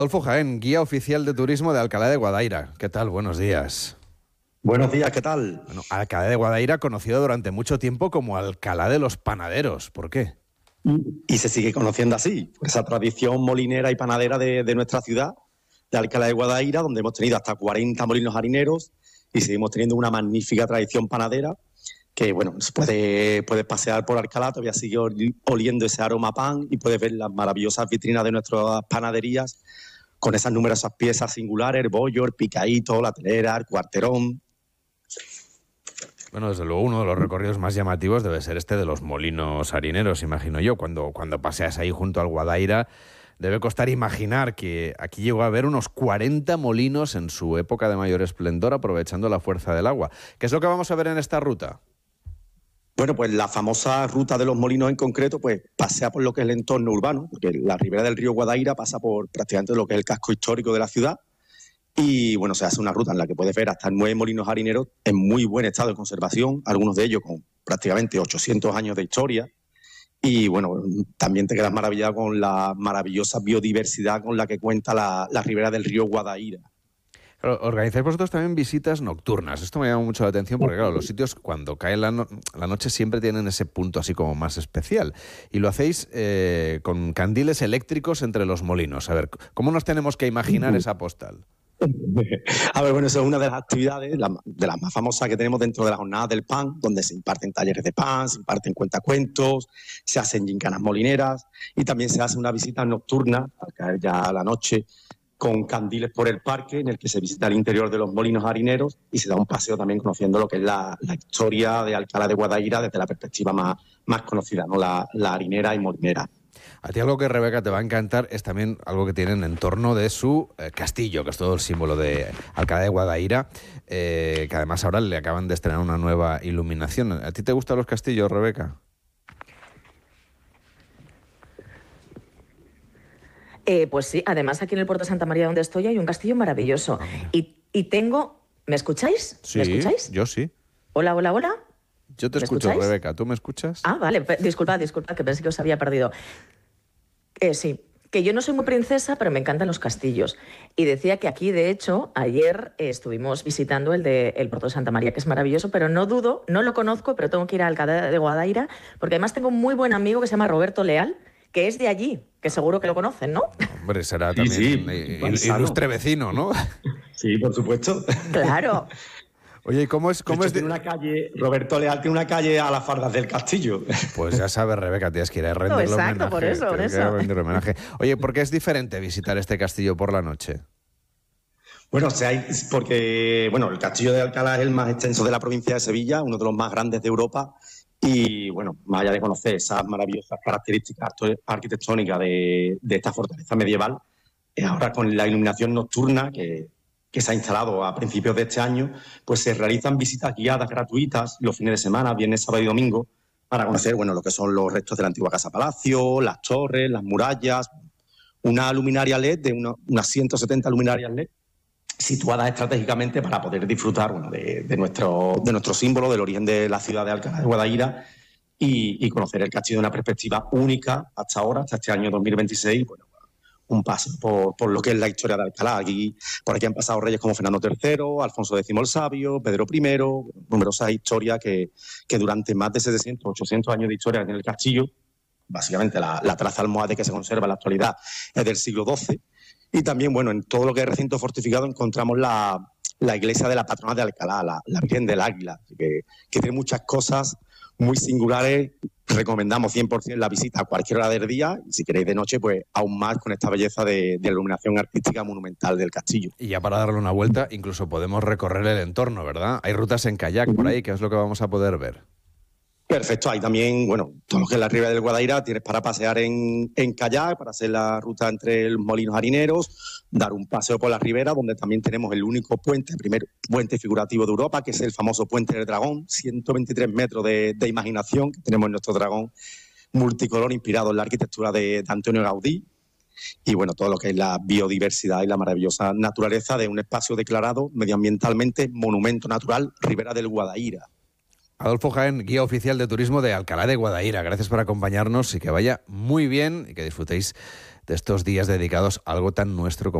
Adolfo Jaén, guía oficial de turismo de Alcalá de Guadaira. ¿Qué tal? Buenos días. Buenos días, ¿qué tal? Bueno, Alcalá de Guadaira conocido durante mucho tiempo como Alcalá de los Panaderos. ¿Por qué? Y se sigue conociendo así, por esa tradición molinera y panadera de nuestra ciudad, de Alcalá de Guadaira, donde hemos tenido hasta 40 molinos harineros y seguimos teniendo una magnífica tradición panadera que, bueno, puedes pasear por Alcalá, todavía sigue oliendo ese aroma a pan y puedes ver las maravillosas vitrinas de nuestras panaderías con esas numerosas piezas singulares, el bollo, el picadito, la telera, el cuarterón. Bueno, desde luego uno de los recorridos más llamativos debe ser este de los molinos harineros, imagino yo. Cuando paseas ahí junto al Guadaira, debe costar imaginar que aquí llegó a haber unos 40 molinos en su época de mayor esplendor, aprovechando la fuerza del agua. ¿Qué es lo que vamos a ver en esta ruta? Bueno, pues la famosa ruta de los molinos en concreto, pues pasea por lo que es el entorno urbano, porque la ribera del río Guadaira pasa por prácticamente lo que es el casco histórico de la ciudad. Y bueno, se hace una ruta en la que puedes ver hasta 9 molinos harineros en muy buen estado de conservación, algunos de ellos con prácticamente 800 años de historia. Y bueno, también te quedas maravillado con la maravillosa biodiversidad con la que cuenta la ribera del río Guadaira. Claro, organizáis vosotros también visitas nocturnas. Esto me llama mucho la atención porque, claro, los sitios cuando cae la noche siempre tienen ese punto así como más especial. Y lo hacéis con candiles eléctricos entre los molinos. A ver, ¿cómo nos tenemos que imaginar esa postal? A ver, bueno, eso es una de las actividades, de las más famosas que tenemos dentro de la jornada del pan, donde se imparten talleres de pan, se imparten cuentacuentos, se hacen gincanas molineras y también se hace una visita nocturna, al caer ya la noche, con candiles por el parque, en el que se visita el interior de los molinos harineros y se da un paseo también conociendo lo que es la historia de Alcalá de Guadaira desde la perspectiva más conocida, ¿no? La harinera y molinera. A ti algo que, Rebeca, te va a encantar es también algo que tienen en torno de su castillo, que es todo el símbolo de Alcalá de Guadaira, que además ahora le acaban de estrenar una nueva iluminación. ¿A ti te gustan los castillos, Rebeca? Pues sí, además aquí en el Puerto de Santa María donde estoy hay un castillo maravilloso. Y tengo... ¿Me escucháis? Sí, ¿Me escucháis? Yo sí. Hola, hola, hola. Yo te escucho, escucháis? Rebeca. ¿Tú me escuchas? Ah, vale, disculpad, que pensé que os había perdido. Sí, que yo no soy muy princesa, pero me encantan los castillos. Y decía que aquí, de hecho, ayer estuvimos visitando el Puerto de Santa María, que es maravilloso, pero no dudo, no lo conozco, pero tengo que ir a Alcalá de Guadaira, porque además tengo un muy buen amigo que se llama Roberto Leal, que es de allí, que seguro que lo conocen, ¿no? Hombre, será también ilustre vecino, ¿no? Sí, por supuesto. Claro. Oye, ¿y cómo es tiene una calle, Roberto Leal tiene una calle a las faldas del castillo. Pues ya sabes, Rebeca, tienes que ir a rendirle exacto, homenaje. por eso. Rendirle homenaje. Oye, ¿por qué es diferente visitar este castillo por la noche? Bueno, porque el castillo de Alcalá es el más extenso de la provincia de Sevilla, uno de los más grandes de Europa. Y bueno, más allá de conocer esas maravillosas características arquitectónicas de esta fortaleza medieval, ahora con la iluminación nocturna que se ha instalado a principios de este año, pues se realizan visitas guiadas gratuitas los fines de semana, viernes, sábado y domingo, para conocer lo que son los restos de la antigua Casa Palacio, las torres, las murallas, una luminaria LED de unas 170 luminarias LED situadas estratégicamente para poder disfrutar de nuestro símbolo, del origen de la ciudad de Alcalá de Guadaira y conocer el castillo de una perspectiva única hasta ahora, hasta este año 2026, un paso por lo que es la historia de Alcalá. Por aquí han pasado reyes como Fernando III, Alfonso X el Sabio, Pedro I, numerosas historias que durante más de 700, 800 años de historia en el castillo, básicamente la traza almohade que se conserva en la actualidad es del siglo XII, y también, en todo lo que es recinto fortificado encontramos la iglesia de la patrona de Alcalá, la Virgen del Águila, que tiene muchas cosas muy singulares. Recomendamos 100% la visita a cualquier hora del día y si queréis de noche, pues aún más con esta belleza de iluminación artística monumental del castillo. Y ya para darle una vuelta, incluso podemos recorrer el entorno, ¿verdad? Hay rutas en kayak por ahí, que es lo que vamos a poder ver. Perfecto, hay también, todo lo que es la ribera del Guadaira, tienes para pasear en kayak, para hacer la ruta entre los molinos harineros, dar un paseo por la ribera, donde también tenemos el único puente, el primer puente figurativo de Europa, que es el famoso Puente del Dragón, 123 metros de imaginación que tenemos en nuestro dragón multicolor inspirado en la arquitectura de Antonio Gaudí. Y todo lo que es la biodiversidad y la maravillosa naturaleza de un espacio declarado medioambientalmente monumento natural, Ribera del Guadaira. Adolfo Jaén, guía oficial de turismo de Alcalá de Guadaira. Gracias por acompañarnos y que vaya muy bien y que disfrutéis de estos días dedicados a algo tan nuestro como